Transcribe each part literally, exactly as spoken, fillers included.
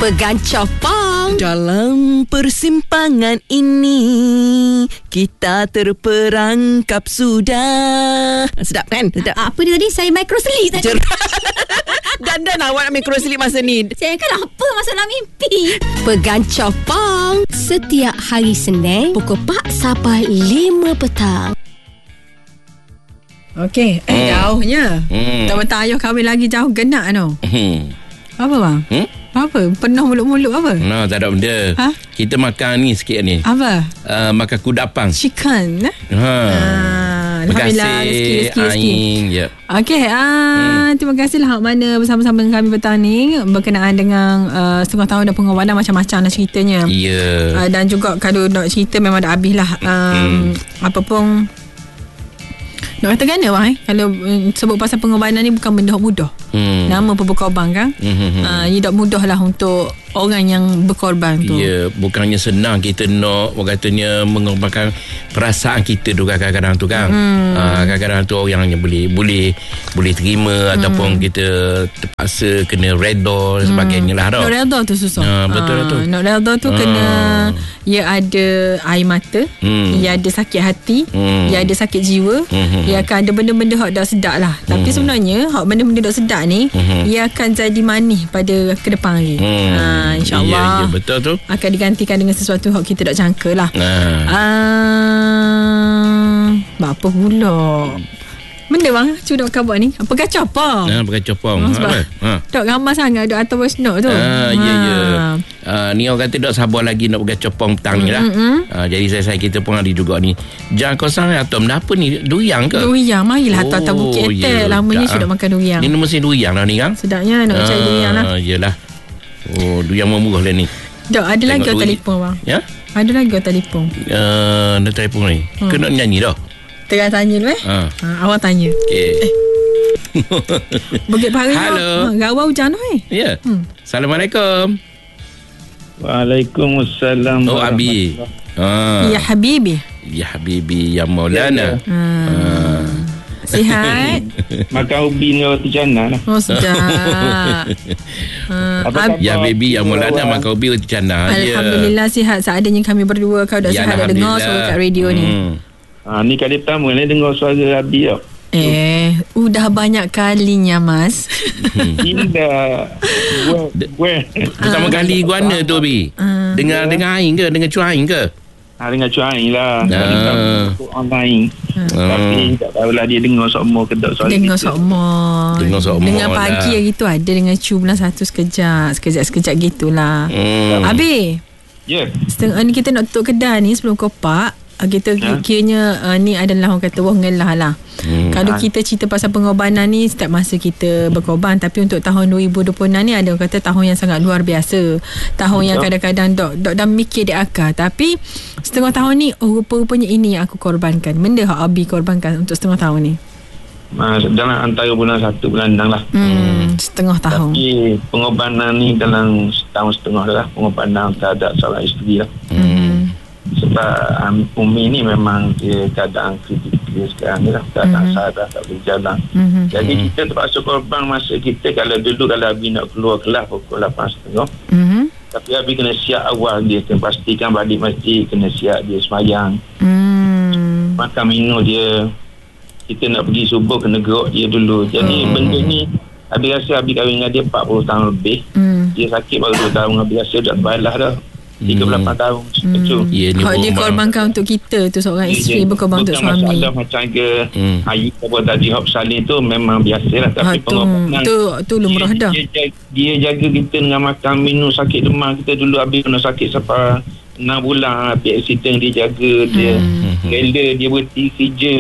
Pegang copong. Dalam persimpangan ini kita terperangkap sudah. Sedap kan? Sedap. Apa dia tadi? Saya microslip tadi. Dan dan awak nak microslip masa ni. Saya kan apa masalah mimpi. Pegang copong. Setiap hari Senin pukul empat sampai lima petang. Okey, eh, hmm. jauhnya. Hmm. Tak betah ayah kahwin lagi jauh genak no. Hmm. Apa bang? Hmm? Apa? Penuh mulut-mulut apa? No, tak ada benda. Ha? Kita makan ni sikit ni. Apa? Uh, makan kudapang. Chicken. Ha. Ah, Alhamdulillah, rezeki, rezeki, rezeki. Yep. Okey, ah, hmm. terima kasihlah hak mana bersama-sama dengan kami petang ni berkenaan dengan uh, setengah tahun dan pengorbanan macam-macam lah ceritanya. Ya. Yeah. Uh, dan juga kalau nak cerita memang dah habis lah. Um, hmm. Apa pun nak kata kan bang eh? Kalau um, sebut pasal pengorbanan ni bukan benda mudah. Hmm. Nama pun berkorban kan. Hmm. Uh, ia tak mudah lah untuk orang yang berkorban tu. Ya, bukannya senang kita nak orang katanya mengorbankan perasaan kita tu kadang-kadang tu kan. Hmm. Uh, kadang-kadang tu orang yang boleh boleh boleh terima hmm. ataupun kita terpaksa kena redha dan sebagainya lah tau. Nak redha tu susah. Uh, betul uh, tu. Nak redha tu uh. kena ia ada air mata, hmm. ia ada sakit hati, hmm. ia ada sakit jiwa, hmm. ia akan ada benda-benda hak dah sedap lah. Hmm. Tapi sebenarnya hak benda-benda dah sedap ni hmm. ia akan jadi manis pada ke depan lagi. Hmm. Uh, InsyaAllah ya, ya, betul tu. akan digantikan dengan sesuatu yang kita tak jangka lah. Nah. uh, Apa pula benda bang cuba nak buat ni? Apa kacau apa? Nah, pakai copong. Oh, sebab ha. Dok gambar sangat dok atau voice note tu. Ah, ya ya. Ah, ni orang kata dok sabar lagi nak pakai copong petang ni lah. Ah, jadi saya saya kita pun ada juga ni. Jangan kosong atau apa ni? Durian ke? Durian marilah oh, atas bukit etek. Lamanya sudah makan durian. Ni mesti durian lah ni kan? Sedapnya nak ah, cari durian lah. Yalah. Oh, durian murah lah ni. Dok, ada tengok lagi orang telefon bang. Ya? Ada lagi orang telefon. Uh, ada telefon ni. Hmm. Kena nyanyi dah. Tengah tanya dulu eh. Ha. Ha, awak tanya. Okey. Eh. Bukit Pari. Halo. Ha, gawa hujan tu eh. Ya. Hmm. Assalamualaikum. Waalaikumsalam. Oh, Abi. Ha. Ya Habibi. Ya Habibi ya Maulana. Ha. Ha. Sihat. Makan ubi ni roti canai lah. Oh sedap. ha. Ya Habibi ya Maulana makan ubi roti canai. Alhamdulillah sihat. Seadanya kami berdua kau dah ya, sihat dah dengar suara kat radio hmm. ni. Ha, ni kali pertama ni dengar suara Abi tau. Eh, udah banyak kalinya mas. Indah. Gue. Pertama kali guana tu Abi. Uh, dengar ya. Dengar aing ke? Dengar cuaing ke? Ha, dengar cuaing lah. Uh. Online. Uh. Tapi tak tahulah dia dengar sokmo ke tak soal. Dengar sokmo. Dengar sokmo. Dengar pagi lah. Gitu ada dengan cu bulan satu sekejap. Sekejap-sekejap gitulah. Hmm. Abi. Ya. Yeah. Setengah ni kita nak tutup kedai ni sebelum kopak. Kita ha? Kiranya uh, ni adalah orang kata wah ngelah lah. Hmm. Kalau kita cerita pasal pengorbanan ni setiap masa kita berkorban, tapi untuk tahun dua ribu dua puluh enam ni ada orang kata tahun yang sangat luar biasa. Tahun Betul. Yang kadang-kadang dok dok dah mikir di akal, tapi setengah tahun ni oh rupa-rupanya ini yang aku korbankan. Benda hak Abi korbankan untuk setengah tahun ni. Mas, dalam antara bulan satu bulan enam lah. Hmm, setengah tahun. Tapi pengorbanan ni dalam setahun setengah lah. Pengorbanan terhadap seorang isteri lah. Hmm. Sebab um, Umi ni memang dia keadaan kritikal sekarang ni lah. Keadaan mm-hmm. sadar tak boleh jalan. Mm-hmm. Jadi mm-hmm. kita terpaksa korban masa kita. Kalau dulu kalau Abi nak keluar kelas pukul lapan tiga puluh. Mm-hmm. Tapi Abi kena siap awal dia. Kena pastikan balik masjid. Kena siap dia semayang. Mm. Makan minum dia. Kita nak pergi subuh kena gerok dia dulu. Jadi mm. benda ni Abi rasa Abi kahwin dengan dia empat puluh tahun lebih. Mm. Dia sakit baru dua tahun. Abi rasa dah terbalas dah. tiga puluh lapan tahun hmm. yeah, hak dia korbankan untuk kita tu seorang yeah, isteri yeah. berkorban untuk suami. Bukan masalah macam ke hmm. Ayu apa tadi hak salin tu memang biasalah. Tapi ha, pengorbanan tu, tu lumrah dia, dah dia, dia, dia jaga kita dengan makan minum. Sakit demam kita dulu Habis kena sakit sampai enam bulan. Habis accident dia jaga dia hmm. rela dia berhenti kerja.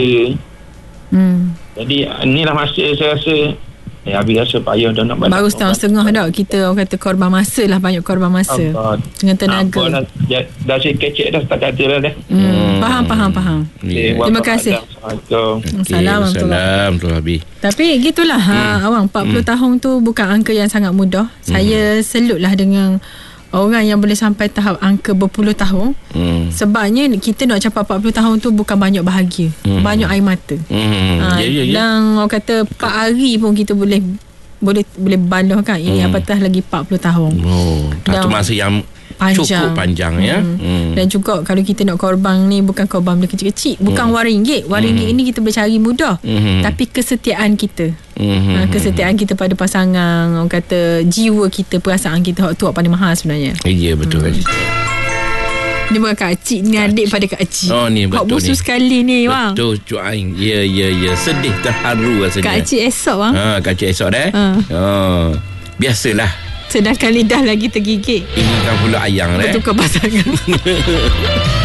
hmm. Jadi inilah masa saya rasa Eh, Habis rasa payah dah nak balik. Baru setahun setengah dah kita orang kata korban masa lah. Banyak korban masa Abad. Dengan tenaga Abad, dah, dah saya kecek dah. Tak kata dah, dah. Hmm. Hmm. Faham faham faham okay. Terima kasih. Assalamualaikum. Assalamualaikum okay. Tapi gitulah hmm. ha, awang empat puluh hmm. tahun tu bukan angka yang sangat mudah. hmm. Saya selutlah dengan orang yang boleh sampai tahap angka berpuluh tahun. hmm. Sebabnya kita nak capai empat puluh tahun tu bukan banyak bahagia. hmm. Banyak air mata. hmm. ha, yeah, yeah, yeah. Dan orang kata empat hari pun kita boleh boleh boleh baloh kan. Ini Hmm. apatah lagi empat puluh tahun. Oh, satu Dan- masa yang Panjang. cukup panjang ya. Hmm. Hmm. Dan juga kalau kita nak korban ni, bukan korban benda kecil-kecil, bukan wang ringgit. Wang ringgit ini kita boleh cari mudah. Hmm. Tapi kesetiaan kita, Hmm. ha, kesetiaan kita pada pasangan, orang kata jiwa kita, perasaan kita, hak tu hak paling mahal sebenarnya. Ya, betul kan. Ni bukan Kak Cik, ni adik pada Kak Cik. Oh, ni Hak betul busu ni. sekali ni bang. Betul Cuk Aing. Ya, ya, ya. Sedih, terharu rasanya. Kak Cik esok bang. Ha, Kak Cik esok dah. Ha. Ha. Biasalah. Sedangkan lidah lagi tergigit. Ini kan pula ayang dah. Bertukar pasangan.